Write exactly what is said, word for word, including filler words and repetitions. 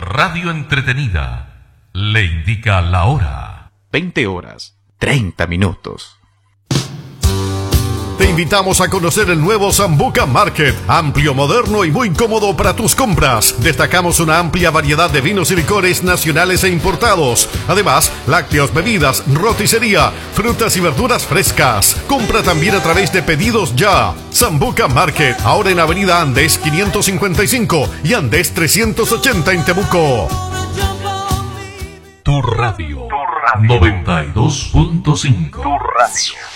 radio entretenida le indica la hora. veinte horas, treinta minutos. Te invitamos a conocer el nuevo Sambuca Market, amplio, moderno y muy cómodo para tus compras. Destacamos una amplia variedad de vinos y licores nacionales e importados. Además, lácteos, bebidas, roticería, frutas y verduras frescas. Compra también a través de Pedidos Ya. Sambuca Market, ahora en Avenida Andes quinientos cincuenta y cinco y Andes trescientos ochenta en Temuco. Tu radio, tu radio. noventa y dos punto cinco. Tu radio.